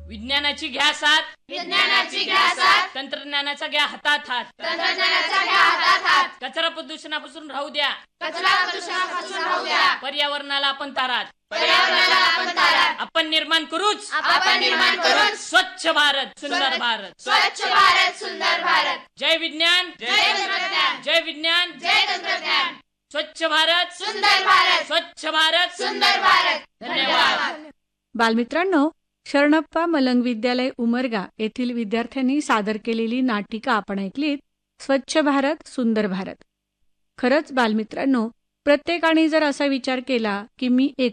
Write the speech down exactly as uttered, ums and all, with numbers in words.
विज्ञानाची घ्या साथ, विज्ञानाची घ्या साथ, तंत्रज्ञानाचा घ्या हातात हात, तंत्रज्ञानाचा घ्या हातात हात, कचरा प्रदूषणापासून राहू द्या, कचरा प्रदूषणापासून राहू द्या, पर्यावरणाला आपण तारात, पर्यावरणाला आपण तारात, आपण निर्माण करूच, आपण निर्माण करूच स्वच्छ भारत सुंदर भारत, स्वच्छ भारत सुंदर भारत. जय विज्ञान, जय तंत्रज्ञान, जय विज्ञान, जय तंत्रज्ञान, स्वच्छ भारत सुंदर भारत, स्वच्छ भारत सुंदर भारत. धन्यवाद. बालमित्रांनो, शरणप्पा मलंग विद्यालय उमरगा येथील विद्यार्थ्यांनी सादर केलेली नाटिका आपण ऐकलीत, स्वच्छ भारत सुंदर भारत. खरंच बालमित्रांनो, प्रत्येकाने जर असा विचार केला की मी एक